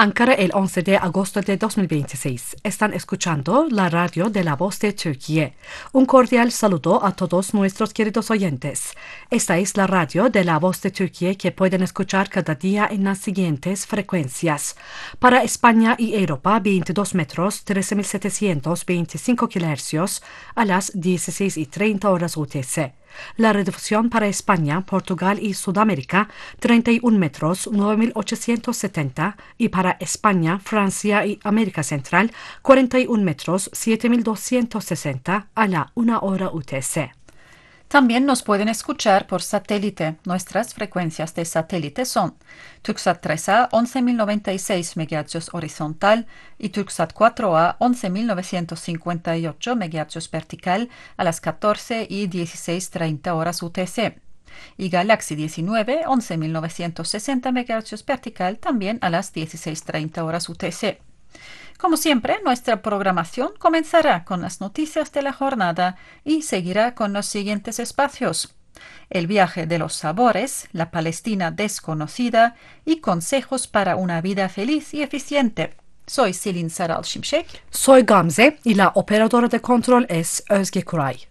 Ankara el 11 de agosto de 2026. Están escuchando la radio de La Voz de Turquía. Un cordial saludo a todos nuestros queridos oyentes. Esta es la radio de La Voz de Turquía que pueden escuchar cada día en las siguientes frecuencias. Para España y Europa, 22 metros, 13.725 kHz a las 16:30 horas UTC. La redifusión para España, Portugal y Sudamérica, 31 metros, 9.870, y para España, Francia y América Central, 41 metros, 7.260 a la 1 hora UTC. También nos pueden escuchar por satélite. Nuestras frecuencias de satélite son Turksat 3A 11.096 MHz horizontal y Turksat 4A 11.958 MHz vertical a las 14 y 16:30 horas UTC. Y Galaxy 19 11.960 MHz vertical también a las 16:30 horas UTC. Como siempre, nuestra programación comenzará con las noticias de la jornada y seguirá con los siguientes espacios: el viaje de los sabores, la Palestina desconocida y consejos para una vida feliz y eficiente. Soy Selin Saral Şimşek. Soy Gamze y la operadora de control es Özge Kuray.